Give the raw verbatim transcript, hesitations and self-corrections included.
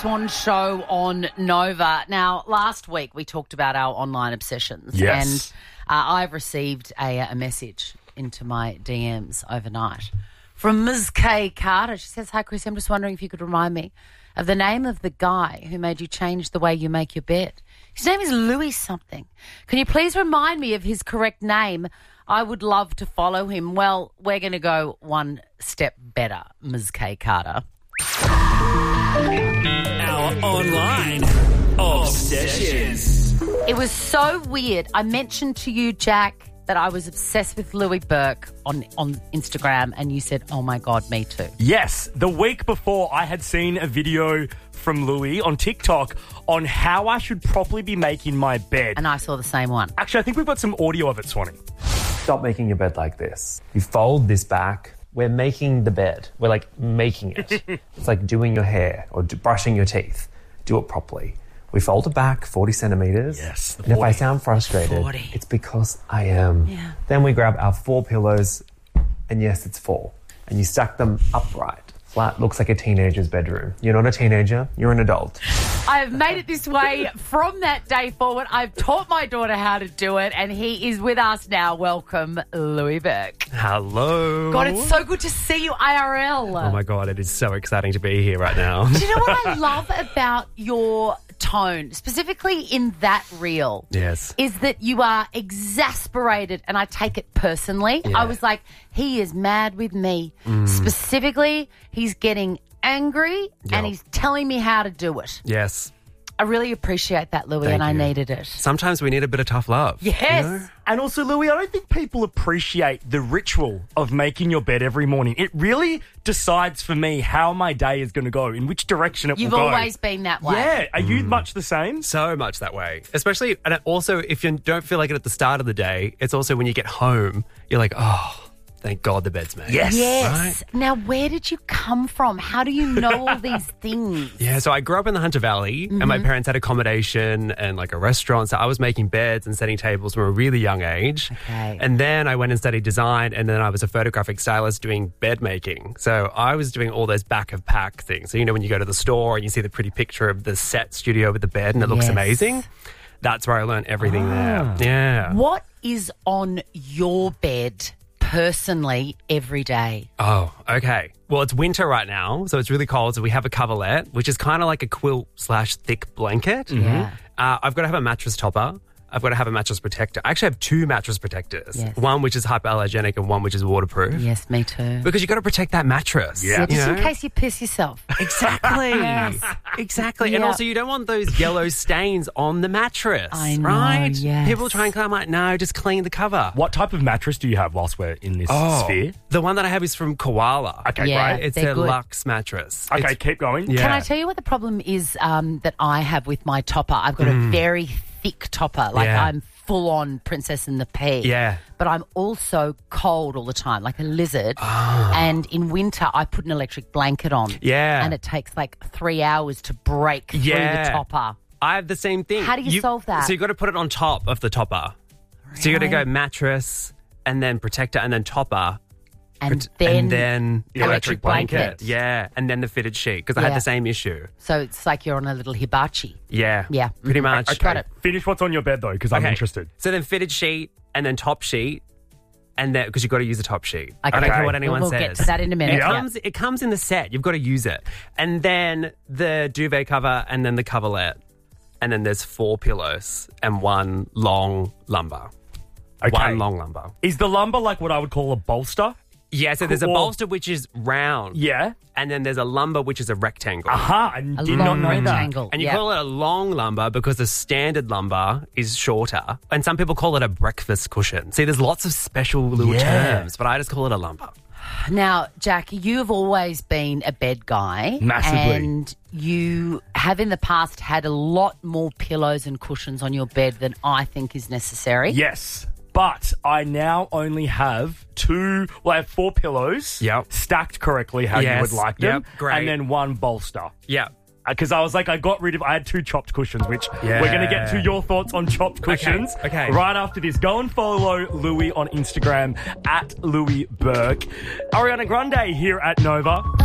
Swan Show on Nova. Now, last week we talked about our online obsessions. Yes. And uh, I've received a, a message into my D Ms overnight from Miz K. Carter. She says, "Hi, Chris, I'm just wondering if you could remind me of the name of the guy who made you change the way you make your bed. His name is Louis something. Can you please remind me of his correct name? I would love to follow him." Well, we're going to go one step better, Miz K. Carter. Our online obsessions. It was so weird. I mentioned to you, Jack, that I was obsessed with Louis Burke on, on Instagram, and you said, "Oh my God, me too." Yes, the week before I had seen a video from Louis on TikTok on how I should properly be making my bed. And I saw the same one. Actually, I think we've got some audio of it, Swanee. Stop making your bed like this. You fold this back. We're making the bed. We're like making it. It's like doing your hair or do, brushing your teeth. Do it properly. We fold it back forty centimetres. Yes, the And if I forty. sound frustrated, forty. it's because I am. Yeah. Then we grab our four pillows, and yes, it's four. And you stack them upright. Flat looks like a teenager's bedroom. You're not a teenager, you're an adult. I've made it this way from that day forward. I've taught my daughter how to do it, and he is with us now. Welcome, Louis Burke. Hello. God, it's so good to see you I R L. Oh my God, it is so exciting to be here right now. Do you know what I love about your tone, specifically in that reel? Yes. Is that you are exasperated, and I take it personally. Yeah. I was like, he is mad with me. Mm. Specifically, he's getting angry and Yep. he's telling me how to do it. Yes. I really appreciate that, Louis, Thank and I you. needed it. Sometimes we need a bit of tough love. Yes. you know? And also, Louis, I don't think people appreciate the ritual of making your bed every morning. It really decides for me how my day is going to go, in which direction it You've will go. always been that way. Yeah. Are you much the same? So much that way. Especially, and also, if you don't feel like it at the start of the day, it's also when you get home, you're like, oh, thank God the bed's made. Yes. Yes. Now, where did you come from? How do you know all these things? Yeah, so I grew up in the Hunter Valley, and my parents had accommodation and like a restaurant. So I was making beds and setting tables from a really young age. Okay. And then I went and studied design, and then I was a photographic stylist doing bed making. So I was doing all those back of pack things. So, you know, when you go to the store and you see the pretty picture of the set studio with the bed and it looks Yes. amazing, that's where I learned everything there. Yeah. What is on your bed personally every day? Oh, okay. Well, it's winter right now, so it's really cold. So we have a coverlet, which is kind of like a quilt slash thick blanket. Yeah. Uh, I've got to have a mattress topper. I've got to have a mattress protector. I actually have two mattress protectors. Yes. One which is hypoallergenic and one which is waterproof. Yes, me too. Because you've got to protect that mattress. Yeah. Yeah, just you in know? case you piss yourself. Exactly. Exactly. And Yeah. also, you don't want those yellow stains on the mattress. I know, right? yes. People try and come like, no, just clean the cover. What type of mattress do you have whilst we're in this sphere? The one that I have is from Koala. Okay, Yeah. great. It's they're a good. luxe mattress. Okay, It's- keep going. yeah. Can I tell you what the problem is um, that I have with my topper? I've got a very thick topper. Like Yeah. I'm full on Princess and the Pea. Yeah. But I'm also cold all the time, like a lizard. Ah. And in winter, I put an electric blanket on. Yeah. And it takes like three hours to break through Yeah. the topper. I have the same thing. How do you solve that? So you got to put it on top of the topper. So you got to Really? go mattress and then protector and then topper And then, and then The electric blanket. Yeah, and then the fitted sheet because I had Yeah. the same issue. so it's like you're on a little hibachi. Yeah, Yeah. pretty Mhm. much. Okay, Got it. finish what's on your bed, though, because I'm Okay. interested. So then fitted sheet and then top sheet, and then because you've got to use a top sheet. I Okay. don't care Okay. what anyone we'll says. get to that in a minute. It Yeah. comes, it comes in the set. You've got to use it. And then the duvet cover and then the coverlet. And then there's four pillows and one long lumbar. Okay. One long lumbar. Is the lumber like what I would call a bolster? Yeah, so there's a Cool. bolster which is round. Yeah. And then there's a lumbar which is a rectangle. Aha, I A did not long know that. rectangle. And you yeah. call it a long lumbar because the standard lumbar is shorter. And some people call it a breakfast cushion. See, there's lots of special little Yeah. terms, but I just call it a lumbar. Now, Jack, you've always been a bed guy. Massively. And you have in the past had a lot more pillows and cushions on your bed than I think is necessary. Yes, but I now only have two, well, I have four pillows Yep. stacked correctly how you Yes, would like them. yep, great. And then one bolster. Yeah. Because I was like, I got rid of, I had two chopped cushions, which Yeah. we're going to get to your thoughts on chopped cushions okay. right after this. Go and follow Louis on Instagram at Louis Burke. Ariana Grande here at Nova.